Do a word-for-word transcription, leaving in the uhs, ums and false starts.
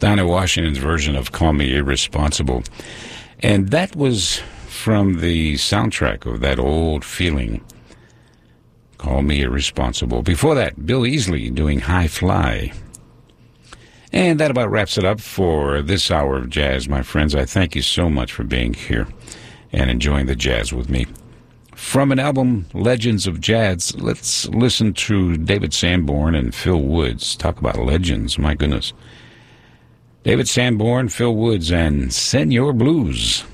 Dinah Washington's version of Call Me Irresponsible. And that was from the soundtrack of that old feeling, Call Me Irresponsible. Before that, Bill Easley doing High Fly. And that about wraps it up for this hour of jazz, my friends. I thank you so much for being here and enjoying the jazz with me. From an album, Legends of Jazz, let's listen to David Sanborn and Phil Woods. Talk about legends, my goodness. David Sanborn, Phil Woods, and Senor Blues.